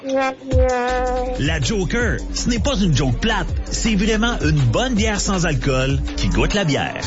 La Joker, ce n'est pas une joke plate, c'est vraiment une bonne bière sans alcool qui goûte la bière.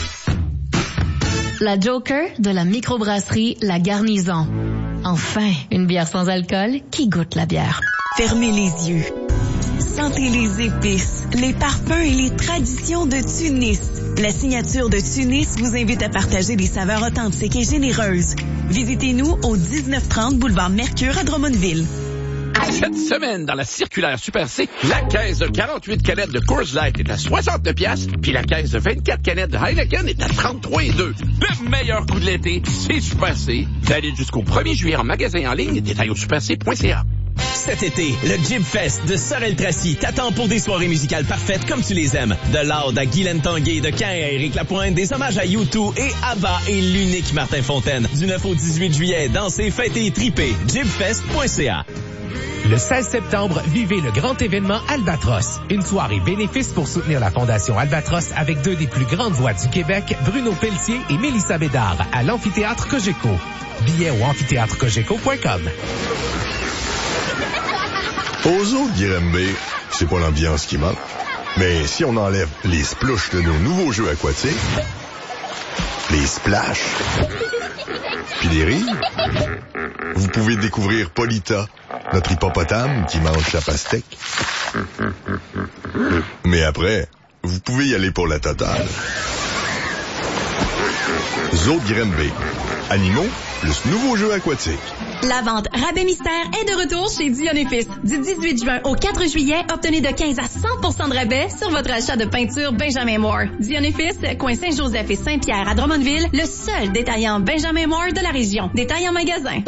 La Joker de la microbrasserie La Garnison. Enfin, une bière sans alcool qui goûte la bière. Fermez les yeux. Sentez les épices, les parfums et les traditions de Tunis. La signature de Tunis vous invite à partager des saveurs authentiques et généreuses. Visitez-nous au 1930 boulevard Mercure à Drummondville. Cette semaine, dans la circulaire Super C, la caisse de 48 canettes de Coors Light est à 69 $, puis la caisse de 24 canettes de Heineken est à 33,2 $. Le meilleur coup de l'été, c'est Super C. Valide jusqu'au 1er juillet en magasin en ligne. Détails au superc.ca. Cet été, le Jib Fest de Sorel-Tracy t'attend pour des soirées musicales parfaites comme tu les aimes. De Loud à Guylaine Tanguay, de Caen à Éric Lapointe, des hommages à U2 et ABBA et l'unique Martin Fontaine. Du 9 au 18 juillet, dansez, fêtez et tripez. JibFest.ca. Le 16 septembre, vivez le grand événement Albatros. Une soirée bénéfice pour soutenir la Fondation Albatros avec deux des plus grandes voix du Québec, Bruno Pelletier et Mélissa Bédard, à l'Amphithéâtre Cogeco. Billets au amphithéâtrecogeco.com. Aux autres Grimby, c'est pas l'ambiance qui manque. Mais si on enlève les splouches de nos nouveaux jeux aquatiques, les splash, puis les rires, vous pouvez découvrir Polita, notre hippopotame qui mange sa pastèque. Mais après, vous pouvez y aller pour la totale. Zoo de Grimby. Animaux plus nouveaux jeux aquatiques. La vente Rabais Mystère est de retour chez Dion & Fils. Du 18 juin au 4 juillet, obtenez de 15 à 100% de rabais sur votre achat de peinture Benjamin Moore. Dion & Fils, coin Saint-Joseph et Saint-Pierre à Drummondville, le seul détaillant Benjamin Moore de la région. Détail en magasin.